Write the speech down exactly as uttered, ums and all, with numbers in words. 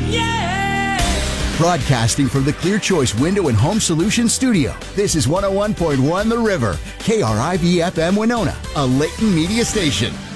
Yeah. Broadcasting from the Clear Choice Window and Home Solutions studio, this is one oh one point one The River, K R I V F M Winona, a Layton media station.